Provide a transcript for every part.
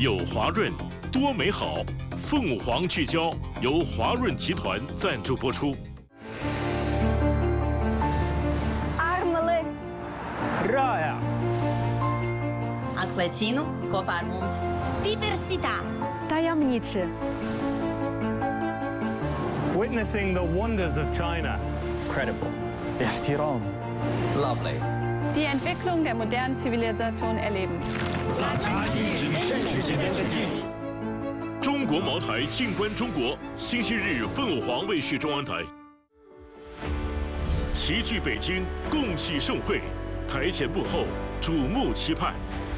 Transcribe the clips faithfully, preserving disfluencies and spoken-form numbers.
有华润，多美好。凤凰聚焦由华润集团赞助播出。 Armele رائع Atklēcinu kopā ar mums. Diversità tajemniczy Witnessing the wonders of China. Credible. احترام. Lovely. Die Entwicklung der modernen Zivilisation erleben. 中国茅台静观中国，星期日凤凰卫视中央台。齐聚北京，共启盛会，台前幕后瞩目期盼，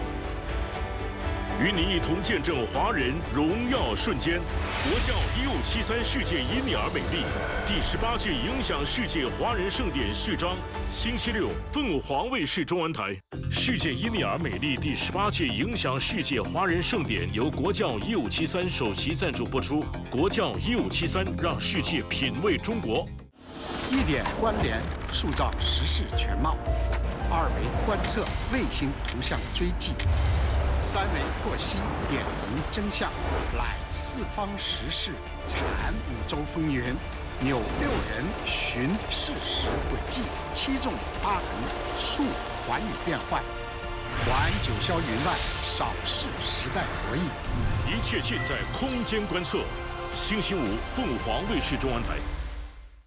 与你一同见证华人荣耀瞬间。国教一五七三世界因你而美丽，第十八届影响世界华人盛典序章，星期六凤凰卫视中央台。 世界因你而美丽第十八届影响世界华人盛典由国教一五七三首席赞助播出。国教一五七三让世界品味中国。 一点关联，塑造时事全貌；二维观测，卫星图像追迹；三维获悉，点明真相。揽四方时事，产五洲风云。 纽六人寻事实轨迹，七纵八横述寰宇变幻，还九霄云外，扫视时代博弈。 一切尽在空间观测。星期五，凤凰卫视中央台。